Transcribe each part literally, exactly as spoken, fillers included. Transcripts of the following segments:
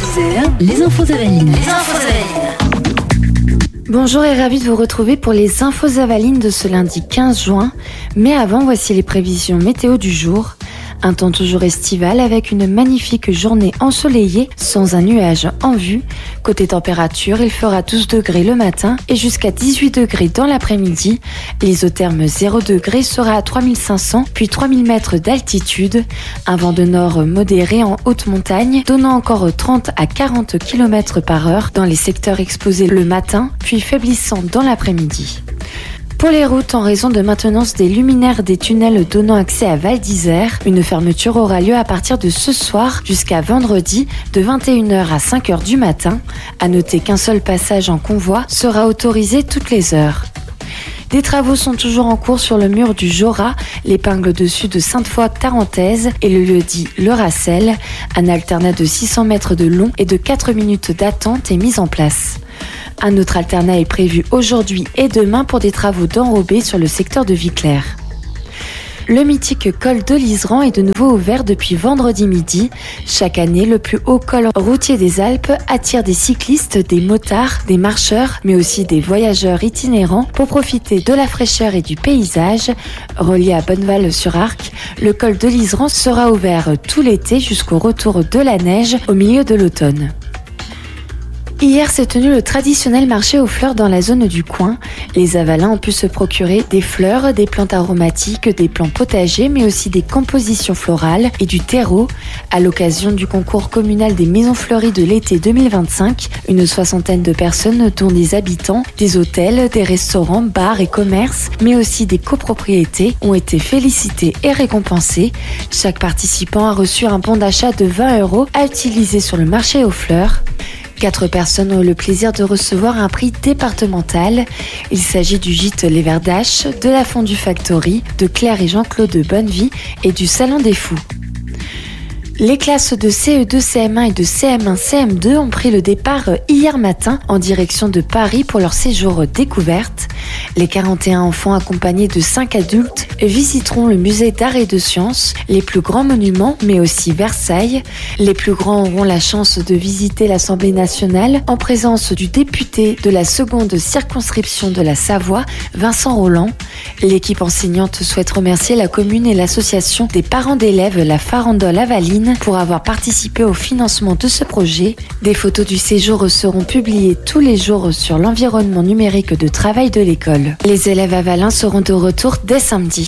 dix heures, les infos Avalines. Les infos Avalines. Bonjour et ravi de vous retrouver pour les infos Avalines de ce lundi quinze juin. Mais avant, voici les prévisions météo du jour. Un temps toujours estival avec une magnifique journée ensoleillée sans un nuage en vue. Côté température, il fera douze degrés le matin et jusqu'à dix-huit degrés dans l'après-midi. L'isotherme zéro degré sera à trois mille cinq cents puis trois mille mètres d'altitude. Un vent de nord modéré en haute montagne donnant encore trente à quarante kilomètres par heure dans les secteurs exposés le matin puis faiblissant dans l'après-midi. Pour les routes, en raison de maintenance des luminaires des tunnels donnant accès à Val d'Isère, une fermeture aura lieu à partir de ce soir jusqu'à vendredi de vingt et une heures à cinq heures du matin. À noter qu'un seul passage en convoi sera autorisé toutes les heures. Des travaux sont toujours en cours sur le mur du Jorat, l'épingle dessus de Sainte-Foy-Tarentaise et le lieu-dit Le Racel. Un alternat de six cents mètres de long et de quatre minutes d'attente est mis en place. Un autre alternat est prévu aujourd'hui et demain pour des travaux d'enrobés sur le secteur de Vic-Clair. Le mythique col de l'Iseran est de nouveau ouvert depuis vendredi midi. Chaque année, le plus haut col routier des Alpes attire des cyclistes, des motards, des marcheurs, mais aussi des voyageurs itinérants pour profiter de la fraîcheur et du paysage. Relié à Bonneval-sur-Arc, le col de l'Iseran sera ouvert tout l'été jusqu'au retour de la neige au milieu de l'automne. Hier s'est tenu le traditionnel marché aux fleurs dans la zone du coin. Les Avalins ont pu se procurer des fleurs, des plantes aromatiques, des plants potagers, mais aussi des compositions florales et du terreau. À l'occasion du concours communal des maisons fleuries de l'été deux mille vingt-cinq, une soixantaine de personnes, dont des habitants, des hôtels, des restaurants, bars et commerces, mais aussi des copropriétés, ont été félicitées et récompensées. Chaque participant a reçu un bon d'achat de vingt euros à utiliser sur le marché aux fleurs. Quatre personnes ont eu le plaisir de recevoir un prix départemental. Il s'agit du gîte Les Verdaches, de la Fondue Factory, de Claire et Jean-Claude Bonnevie et du Salon des Fous. Les classes de C E deux C M un et de C M un C M deux ont pris le départ hier matin en direction de Paris pour leur séjour découverte. Les quarante et un enfants accompagnés de cinq adultes visiteront le musée d'art et de sciences, les plus grands monuments, mais aussi Versailles. Les plus grands auront la chance de visiter l'Assemblée nationale en présence du député de la seconde circonscription de la Savoie, Vincent Rolland. L'équipe enseignante souhaite remercier la commune et l'association des parents d'élèves La Farandole Avaline pour avoir participé au financement de ce projet. Des photos du séjour seront publiées tous les jours sur l'environnement numérique de travail de l'école. Les élèves avalins seront de retour dès samedi.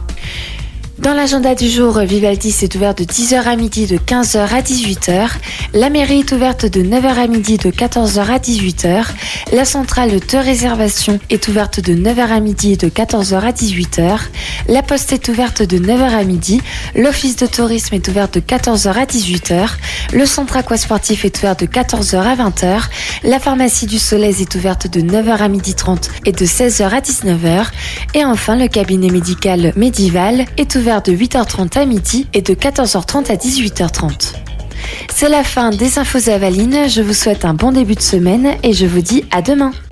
Dans l'agenda du jour, Vivaldi est ouvert de dix heures à midi, de quinze heures à dix-huit heures. La mairie est ouverte de neuf heures à midi, de quatorze heures à dix-huit heures. La centrale de réservation est ouverte de neuf heures à midi, de quatorze heures à dix-huit heures. La poste est ouverte de neuf heures à midi. L'office de tourisme est ouvert de quatorze heures à dix-huit heures. Le centre aquasportif est ouvert de quatorze heures à vingt heures. La pharmacie du Solèze est ouverte de neuf heures à midi trente et de seize heures à dix-neuf heures. Et enfin, le cabinet médical Médival est ouvert de huit heures trente à midi et de quatorze heures trente à dix-huit heures trente. C'est la fin des infos Avalines, je vous souhaite un bon début de semaine et je vous dis à demain.